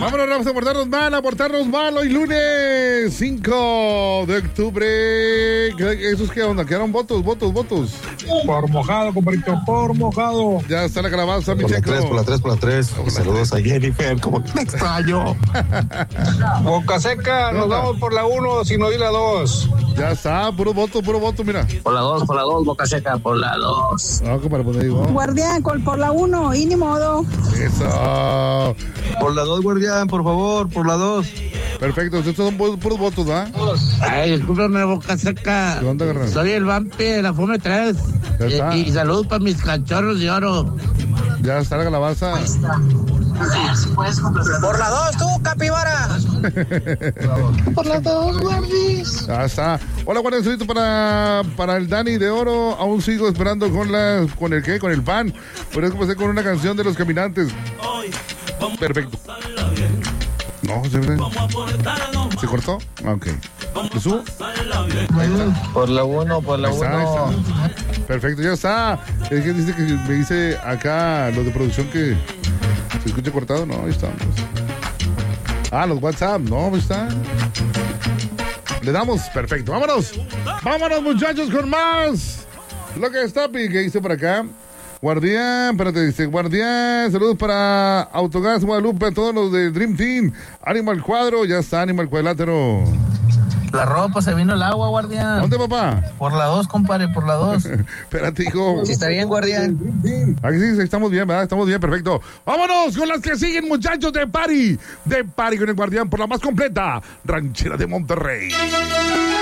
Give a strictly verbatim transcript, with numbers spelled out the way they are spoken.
Vámonos, vamos a aportarnos mal, a aportarnos mal hoy lunes cinco de octubre. ¿Esos qué onda? ¿Quedaron votos, votos, votos? Por mojado, compadrito, por mojado. Ya está la calabaza, mi Por la checo. tres, por la tres, por la tres. Saludos a Jennifer, como que me extraño. Boca seca, nos vamos por la uno, si no di la dos. Ya está, puro voto, puro voto, mira. Por la dos, por la dos, Boca Seca, por la dos. No, compadre, pues ahí va. Guardián, col por la uno, y ni modo. Eso. Por la dos, guardián, por favor, por la dos. Perfecto, estos son pu- puros votos, ¿verdad? Ay, discúlpame, Boca Seca. ¿Qué onda, carnal? Soy el vampi de la Fome tres. Ya está. Y, y saludos para mis cachorros de oro. Ya está la calabaza. Por la dos, tú, capibara. Por la dos, guardis. Ya está. Hola, buenas noches para, para el Dani de Oro. Aún sigo esperando con la, con el qué, con el pan. Por eso empecé con una canción de Los Caminantes. Perfecto. No, se ve. ¿Se cortó? Ah, ok. ¿Le subo? Por la uno, por la Ahí está, ahí uno. está. Perfecto, ya está. Es que dice que me dice acá los de producción que se escucha cortado. No, ahí está. Ah, los WhatsApp. No, ahí está. Le damos, perfecto. Vámonos. Vámonos, muchachos, con más. Lo que está, que dice por acá. Guardián, espérate, dice, Guardián, saludos para Autogas Guadalupe, a todos los de Dream Team. Animal Cuadro, ya está, Animal Cuadrilátero. La ropa, se vino el agua, guardián. ¿Dónde, papá? Por la dos, compadre, por la dos. Espérate, hijo. Sí, está bien, guardián. Aquí sí, estamos bien, ¿verdad? Estamos bien, perfecto. Vámonos con las que siguen, muchachos, de Party. De Party con el Guardián por la más completa ranchera de Monterrey.